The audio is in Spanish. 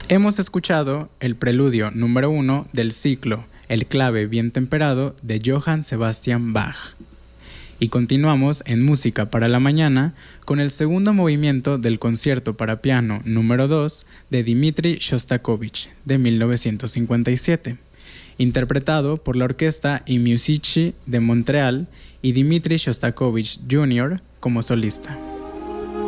Hemos escuchado el preludio número 1 del ciclo El clave bien temperado de Johann Sebastian Bach. Y continuamos en Música para la Mañana con el segundo movimiento del concierto para piano número 2 de Dmitri Shostakovich de 1957, interpretado por la orquesta I Musici de Montreal y Dmitri Shostakovich Jr. como solista.